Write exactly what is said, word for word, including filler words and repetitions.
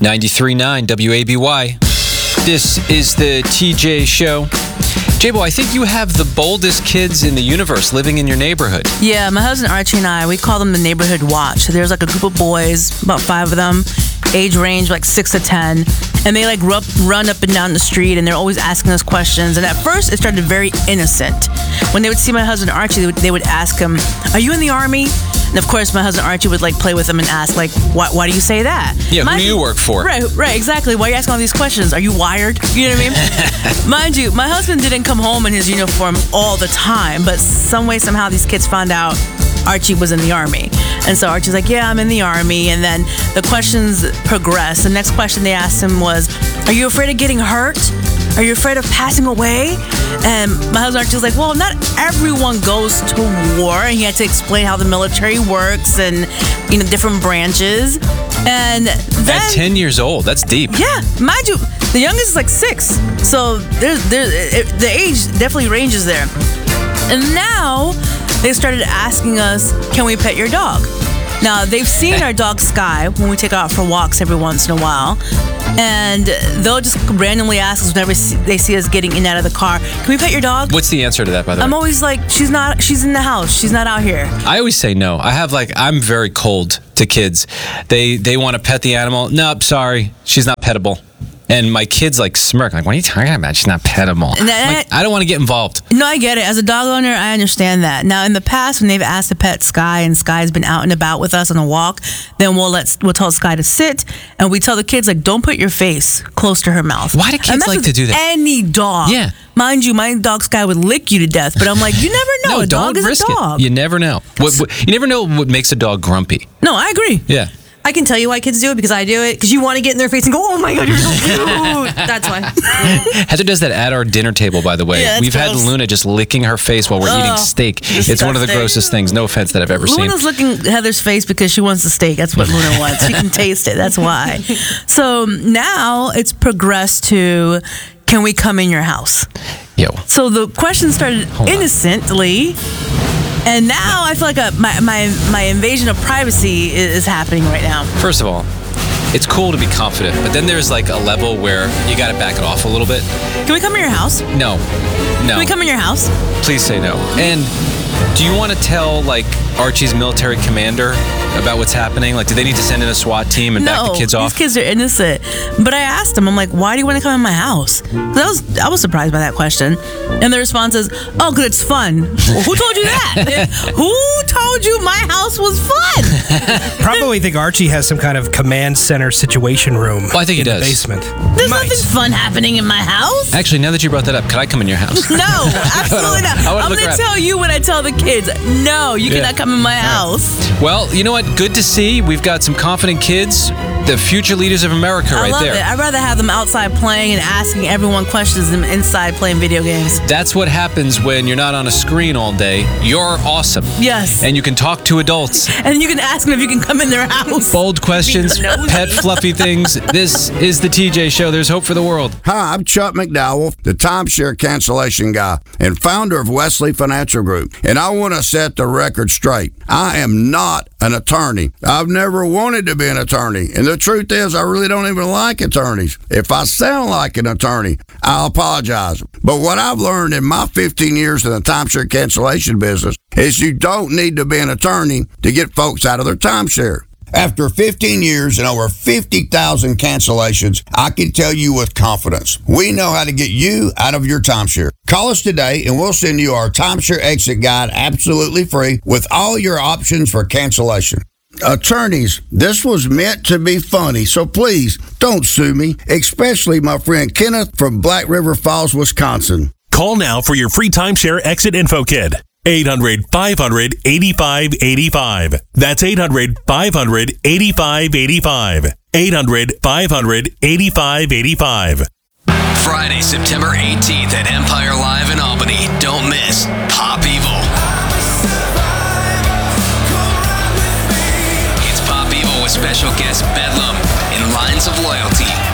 ninety-three point nine W A B Y. This is the T J Show. J-Bo, I think you have the boldest kids in the universe living in your neighborhood. Yeah, my husband Archie and I, we call them the neighborhood watch. So there's like a group of boys, about five of them, age range like six to ten, and they like run, run up and down the street, and they're always asking us questions. And at first, it started very innocent. When they would see my husband Archie, they would, they would ask him, "Are you in the Army?" And of course, my husband Archie would like play with them and ask, like, "Why, why do you say that?" Yeah, Mind who do you work for? Right, right, exactly. Why are you asking all these questions? Are you wired? You know what I mean? Mind you, my husband didn't come home in his uniform all the time, but some way, somehow, these kids found out Archie was in the Army. And so Archie's like, "Yeah, I'm in the Army." And then the questions progressed. The next question they asked him was, "Are you afraid of getting hurt? Are you afraid of passing away?" And my husband Archie was like, "Well, not everyone goes to war." And he had to explain how the military works and, you know, different branches. And then, At ten years old, that's deep. yeah, mind you, the youngest is like six. So there's, there's, it, the age definitely ranges there. And now they started asking us, "Can we pet your dog?" Now, they've seen our dog Sky when we take her out for walks every once in a while. And they'll just randomly ask us whenever they see us getting in and out of the car, "Can we pet your dog?" What's the answer to that, by the I'm way? always like, she's not, she's in the house. She's not out here. I always say no. I have like, I'm very cold to kids. They they want to pet the animal. Nope, sorry. She's not pettable. And my kids like smirk, like, "What are you talking about? She's not pettable." And that- Like, I don't want to get involved. No, I get it. As a dog owner, I understand that. Now, in the past, when they've asked to pet Sky and Sky's been out and about with us on a walk, then we'll let we'll tell Sky to sit, and we tell the kids, like, don't put your face close to her mouth. Why do kids And that's like with to do that? Any dog. Yeah. Mind you, my dog Sky would lick you to death, but I'm like, you never know. No, a dog don't is risk a dog. it. You never know. What, what, you never know what makes a dog grumpy. No, I agree. Yeah. I can tell you why kids do it because I do it. Because you want to get in their face and go, "Oh my God, you're so cute." That's why. Heather does that at our dinner table, by the way. Yeah, that's We've had gross. Luna just licking her face while we're Ugh, eating steak. It's one of the disgusting. grossest things. No offense that I've ever seen. Luna's licking Heather's face because she wants the steak. That's what Luna wants. She can taste it. That's why. So now it's progressed to, "Can we come in your house?" Yo. So the question started Hold on. innocently, and now I feel like a, my, my my invasion of privacy is, is happening right now. First of all, it's cool to be confident, but then there's like a level where you got to back it off a little bit. Can we come in your house? No. No. Can we come in your house? Please say no. And do you want to tell like Archie's military commander about what's happening? Like, do they need to send in a SWAT team and No, back the kids off? these kids are innocent. But I asked them, I'm like, "Why do you want to come in my house?" 'Cause I was I was surprised by that question, and the response is, "Oh, because it's fun." Well, who told you that? Who told you my house was fun? Probably think Archie has some kind of command center situation room. Well, I think he in does. the basement. There's Might. nothing fun happening in my house. Actually, now that you brought that up, could I come in your house? No, absolutely not. I wanna I'm look going to around. tell you when I tell the kids, no, you Yeah. cannot come in my house. Well, you know what? Good to see. We've got some confident kids, the future leaders of America I right love there. it. I'd rather have them outside playing and asking everyone questions than inside playing video games. That's what happens when you're not on a screen all day. You're awesome. Yes. And you can talk to adults. And you can ask them if you can come in their house. Bold questions, Nosy. pet fluffy things. This is the T J Show. There's hope for the world. Hi, I'm Chuck McDowell, the timeshare cancellation guy and founder of Wesley Financial Group. And I want to set the record straight. I am not an attorney. I've never wanted to be an attorney. And the truth is, I really don't even like attorneys. If I sound like an attorney, I'll apologize. But what I've learned in my fifteen years in the timeshare cancellation business is you don't need to be an attorney to get folks out of their timeshare. After fifteen years and over fifty thousand cancellations, I can tell you with confidence, we know how to get you out of your timeshare. Call us today and we'll send you our timeshare exit guide absolutely free with all your options for cancellation. Attorneys, this was meant to be funny, so please don't sue me, especially my friend Kenneth from Black River Falls, Wisconsin. Call now for your free timeshare exit info kit. eight hundred, five hundred, eighty-five eighty-five. That's eight hundred, five hundred, eighty-five eighty-five. eight hundred, five hundred, eighty-five eighty-five. Friday, September eighteenth at Empire Live in Albany. Don't miss Pop Evil. It's Pop Evil with special guest Bedlam and Lines of Loyalty.